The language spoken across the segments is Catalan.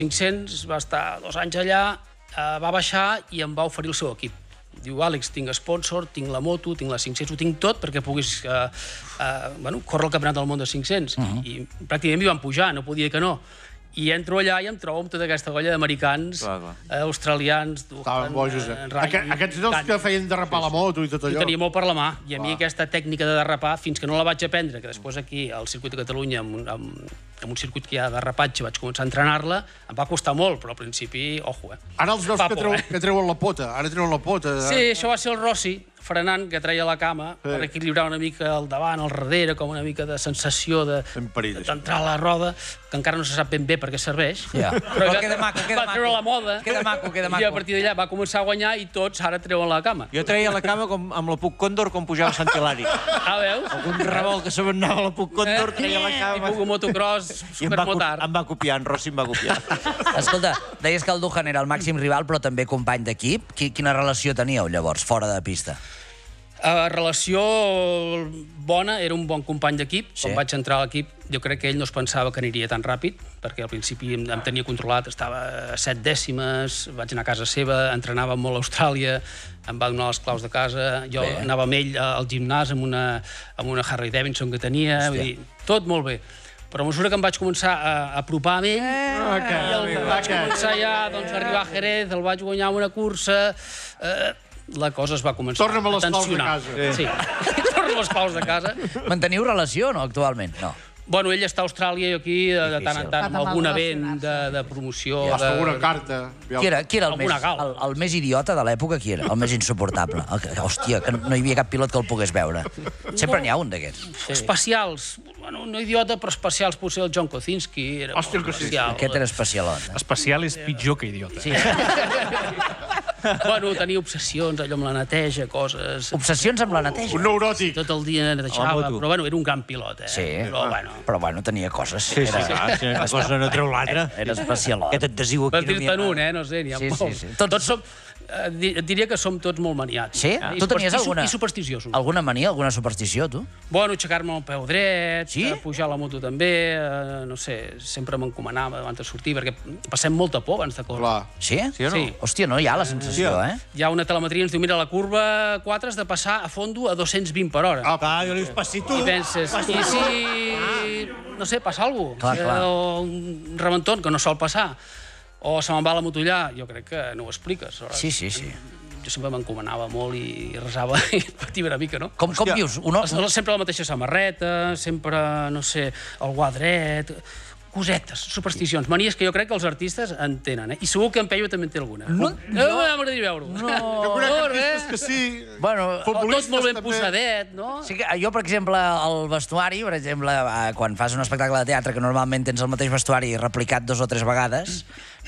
500, va estar 2 anys allà, va baixar i em va oferir el seu equip. Diu, Àlex, tinc sponsor, tinc la moto, tinc les 500, ho tinc tot perquè puguis córrer el campionat del món de 500. I pràcticament m'hi van pujar, no podia dir que no. I entro allà i em trobo amb tota aquesta colla d'americans, australians... Estaven bojos, eh? Aquests eren els que feien derrapar la moto i tot allò. I tenia molt per la mà. I a mi aquesta tècnica de derrapar, fins que no la vaig aprendre, que després aquí, al circuit de Catalunya, amb un circuit que hi ha de derrapatge, vaig començar a entrenar-la, em va costar molt, però al principi, ojo, Ara els veus que treuen la pota, ara treuen la pota. Sí, això va ser el Rossi, frenant, que treia la cama per equilibrar una mica el davant, el darrere, com una mica de sensació d'entrar a la roda, que encara no se sap ben bé per què serveix. Però queda maco, queda maco. Va treure la moda. Queda maco, queda maco. I a partir d'allà va començar a guanyar i tots ara treuen la cama. Jo treia la cama amb la Puc Còndor com pujava Sant Hilari. Ah, veus? Algun revolt que se m'anava a la Puc Còndor, treia la cama... I Puc motocross, supermotard. Em va copiar, en Rossi em va copiar. Escolta, deies que el Duhan era el màxim rival, però també company d'equip. Quina relació teníeu, llavors, fora de pista? Relació bona, era un bon company d'equip. Quan vaig entrar a l'equip, jo crec que ell no es pensava que aniria tan ràpid, perquè al principi em tenia controlat, estava a 7 dècimes, vaig anar a casa seva, entrenava molt a Austràlia, em va donar les claus de casa, jo anava amb ell al gimnàs amb una Harley Davidson que tenia, vull dir, tot molt bé. Però a mesura que em vaig començar a apropar a ell, i vaig començar ja a arribar a Jerez, el vaig guanyar una cursa... la cosa es va començar a tensionar. Torna'm a les claus de casa. Sí, torna'm a les claus de casa. Manteniu relació o no, actualment? No. Bueno, ell està a Austràlia i aquí, de tant en tant, amb algun event de promoció... Hasta alguna carta. Qui era el més idiota de l'època? Qui era? El més insuportable? Hòstia, que no hi havia cap pilot que el pogués veure. Sempre n'hi ha un d'aquests. Especials. Bueno, no idiota, però especials. Potser el John Kocinski era molt especial. Aquest era especialot. Especial és pitjor que idiota. Sí. Bueno, tenia obsessions, allò amb la neteja, coses... Obsessions amb la neteja? Un neuròtic. Tot el dia netejava, però bueno, era un gran pilot, Sí, però bueno, tenia coses. Sí, una cosa no treu l'altra. Era especialot. Aquest adhesiu aquí... Per dir-te'n un, no sé, n'hi ha molts. Tots som... Diria que som tots molt maniats. Sí? Tu tenies alguna... I supersticiosos. Alguna mania, alguna superstició, tu? Bueno, aixecar-me el peu dret, pujar a la moto també, no sé, sempre m'encomanava abans de sortir, perquè passem molta por abans de córrer. Sí? Sí o no? Hòstia, no hi ha la sensació, eh? Hi ha una telemetria que ens diu, mira, la curva 4 has de passar a fondo a 220 per hora. Ah, clar, jo li dius, passi tu. I penses, i si... no sé, passa alguna cosa? O un rebenton que no sol passar. O se me'n va la moto allà, jo crec que no ho expliques. Sí. Jo sempre m'encomanava molt i resava i patia una mica, no? Com vius? Sempre la mateixa samarreta, sempre, no sé, el guadret... Cosetes, supersticions, manies que jo crec que els artistes en tenen, I segur que en Peyu també en té alguna. M'agradaria veure-ho. Jo conec artistes que sí, tot molt ben posadet, no? Jo, per exemple, el vestuari, per exemple, quan fas un espectacle de teatre que normalment tens el mateix vestuari replicat 2 o 3 vegades,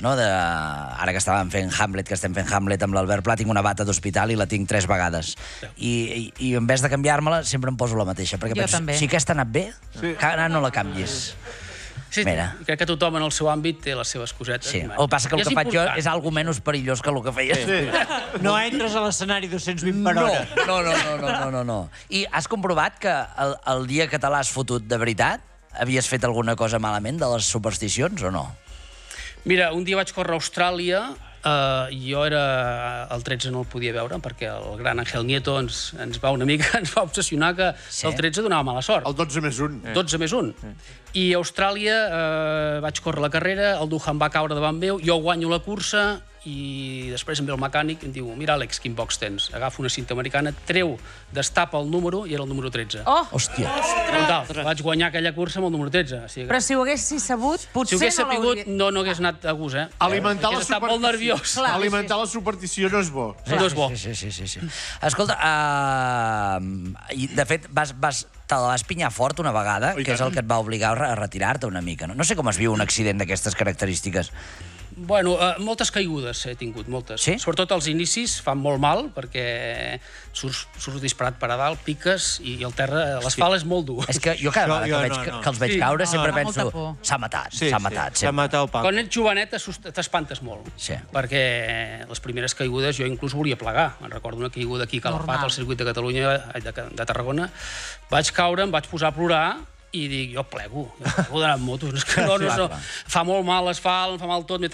ara que estàvem fent Hamlet, que estem fent Hamlet amb l'Albert Pla, tinc una bata d'hospital i la tinc 3 vegades. I en vez de canviar-me-la, sempre em poso la mateixa, perquè penso, si aquesta ha anat bé, que ara no la canviis. Sí, crec que tothom en el seu àmbit té les seves cosetes. Sí, el que passa que el que faig jo és algo menys perillós que el que feies tu. No entres a l'escenari 220 per hora. No. I has comprovat que el dia que te l'has fotut de veritat havies fet alguna cosa malament de les supersticions o no? Mira, un dia vaig córrer a Austràlia, jo era... el 13 no el podia veure, perquè el gran Ángel Nieto ens va una mica, ens va obsessionar que el 13 donava mala sort. El 12+1. 12+1. I a Austràlia vaig córrer la carrera, el Duhan va caure davant meu, jo guanyo la cursa i després em ve el mecànic i em diu, mira, Àlex, quin box tens? Agafa una cinta americana, treu, destapa el número i era el número 13. Hòstia. Vaig guanyar aquella cursa amb el número 13. Però si ho haguessis sabut, potser no l'hauria... Si ho hagués sabut, no hagués anat a gust, Alimentar la superstició... molt nerviós. Alimentar la superstició no és bo. No és bo. Sí. Escolta, de fet, te la vas pinyar fort una vegada, que és el que et va obligar a retirar-te una mica. No sé com es viu un accident d'aquestes característiques. Bueno, moltes caigudes he tingut, moltes. Sí? Sobretot als inicis fan molt mal, perquè surts disparat per a dalt, piques, i el terra, l'asfalt és molt dur. És que jo cada vegada que els veig caure sempre penso, s'ha matat. S'ha matat el Paco. Quan ets jovenet t'espantes molt, perquè les primeres caigudes jo inclús volia plegar. Me'n recordo una caiguda aquí a Calafat, al circuit de Catalunya, de Tarragona. Vaig caure, em vaig posar a plorar, i dic, jo plego d'anar amb motos. És que no, fa molt mal l'asfalt, em fa mal tot,